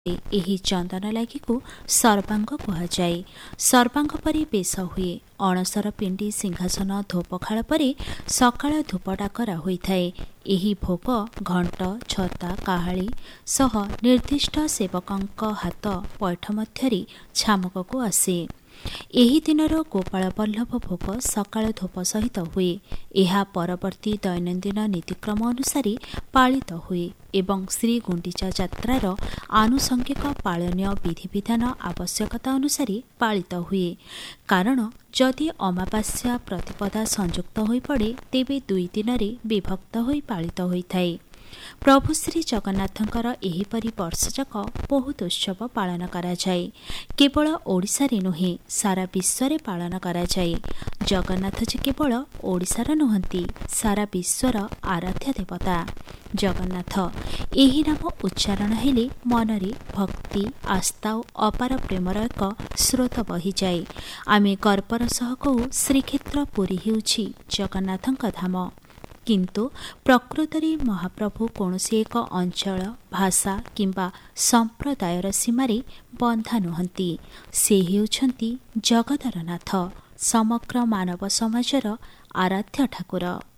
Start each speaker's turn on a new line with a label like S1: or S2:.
S1: ଏହି ଚନ୍ଦନ ଲାଗିକୁ ସର୍ବାଙ୍ଗ କୁହାଯାଏ। ସର୍ବାଙ୍ଗ ପରି ବେଶ ହୁଏ। ଅଣସର ପିଣ୍ଡି ସିଂହାସନ ଧୂପଖାଳ ପରେ ସକାଳ ଧୂପ ଡାକରା ହୋଇଥାଏ। ଏହି ଭୋଗ ଘଣ୍ଟ ଛତା କାହାଳି ସହ ନିର୍ଦ୍ଦିଷ୍ଟ ସେବକଙ୍କ ହାତ ପୈଠ ମଧ୍ୟରେ ଛାମକକୁ ଆସେ। ଏହି ଦିନର ଗୋପାଳ ବଲ୍ଲଭ ଭୋଗ ସକାଳ ଧୂପ ସହିତ ହୁଏ। ଏହା ପରବର୍ତ୍ତୀ ଦୈନନ୍ଦିନ ନୀତିକ୍ରମ ଅନୁସାରେ ପାଳିତ ହୁଏ ଏବଂ ଶ୍ରୀଗୁଣ୍ଡିଚା ଯାତ୍ରାର ଆନୁଷଙ୍ଗିକ ପାଳନୀୟ ବିଧିବିଧାନ ଆବଶ୍ୟକତା ଅନୁସାରେ ପାଳିତ ହୁଏ। କାରଣ ଯଦି ଅମାବାସ୍ୟା ପ୍ରତିପଦା ସଂଯୁକ୍ତ ହୋଇପଡ଼େ ତେବେ 2 ଦିନରେ ବିଭକ୍ତ ହୋଇ ପାଳିତ ହୋଇଥାଏ। ପ୍ରଭୁ ଶ୍ରୀ ଜଗନ୍ନାଥଙ୍କର ଏହିପରି ବର୍ଷଯାକ ବହୁତ ଉତ୍ସବ ପାଳନ କରାଯାଏ। କେବଳ ଓଡ଼ିଶାରେ ନୁହେଁ, ସାରା ବିଶ୍ୱରେ ପାଳନ କରାଯାଏ। ଜଗନ୍ନାଥ ଯେ କେବଳ ଓଡ଼ିଶାର ନୁହନ୍ତି, ସାରା ବିଶ୍ୱର ଆରାଧ୍ୟ ଦେବତା। ଜଗନ୍ନାଥ ଏହି ନାମ ଉଚ୍ଚାରଣ ହେଲେ ମନରେ ଭକ୍ତି ଆସ୍ଥା ଓ ଅପାର ପ୍ରେମର ଏକ ସ୍ରୋତ ବହିଯାଏ। ଆମେ ଗର୍ବର ସହ କହୁ ଶ୍ରୀକ୍ଷେତ୍ର ପୁରୀ ହେଉଛି ଜଗନ୍ନାଥଙ୍କ ଧାମ। କିନ୍ତୁ ପ୍ରକୃତରେ ମହାପ୍ରଭୁ କୌଣସି ଏକ ଅଞ୍ଚଳ ଭାଷା କିମ୍ବା ସମ୍ପ୍ରଦାୟର ସୀମାରେ ବନ୍ଧା ନୁହନ୍ତି। ସେ ହେଉଛନ୍ତି ଜଗତର ନାଥ, ସମଗ୍ର ମାନବ ସମାଜର ଆରାଧ୍ୟ ଠାକୁର।